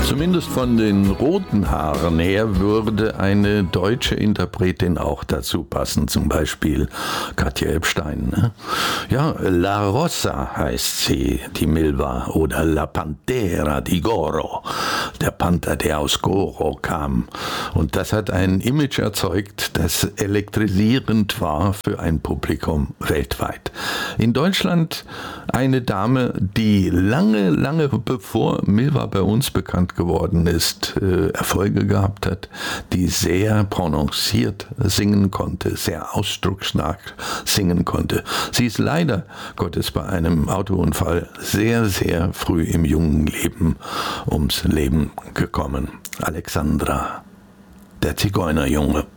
Zumindest von den roten Haaren her würde eine deutsche Interpretin auch dazu passen, zum Beispiel Katja Epstein. Ne? Ja, La Rossa heißt sie, die Milva, oder La Pantera di Goro, der Panther, der aus Goro kam. Und das hat ein Image erzeugt, das elektrisierend war für ein Publikum weltweit. In Deutschland eine Dame, die lange, lange bevor Milva bei uns bekannt geworden ist, Erfolge gehabt hat, die sehr prononciert singen konnte, sehr ausdrucksstark singen konnte. Sie ist leider Gottes bei einem Autounfall sehr, sehr früh im jungen Leben ums Leben gekommen. Alexandra, der Zigeunerjunge.